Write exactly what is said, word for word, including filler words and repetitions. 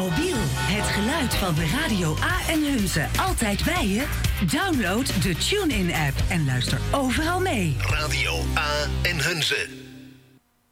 mobiel, het geluid van de Radio A en Hunze altijd bij je? Download de TuneIn-app en luister overal mee. Radio A en Hunze.